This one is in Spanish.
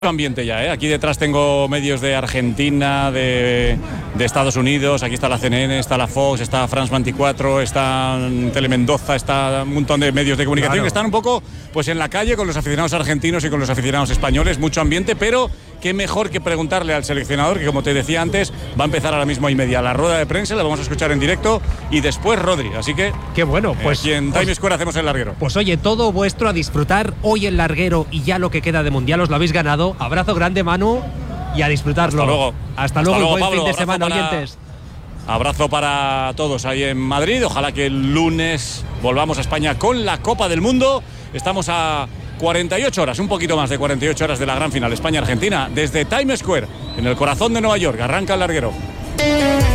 Ambiente ya, ¿eh? Aquí detrás tengo medios de Argentina, de Estados Unidos, aquí está la CNN, está la Fox, está France 24, está Telemendoza, está un montón de medios de comunicación que están un poco pues en la calle con los aficionados argentinos y con los aficionados españoles, mucho ambiente, pero qué mejor que preguntarle al seleccionador, que como te decía antes, va a empezar ahora mismo y media la rueda de prensa, la vamos a escuchar en directo y después Rodri, así que qué bueno, pues aquí en Times Square hacemos el larguero. Pues oye, todo vuestro, a disfrutar hoy el larguero y ya lo que queda de mundial os lo habéis ganado. Abrazo grande, Manu, y a disfrutarlo. Hasta luego, buen Pablo, fin de semana, oyentes. Abrazo para todos ahí en Madrid. Ojalá que el lunes volvamos a España con la Copa del Mundo. Estamos a 48 horas, un poquito más de 48 horas de la gran final España-Argentina desde Times Square, en el corazón de Nueva York. Arranca el larguero.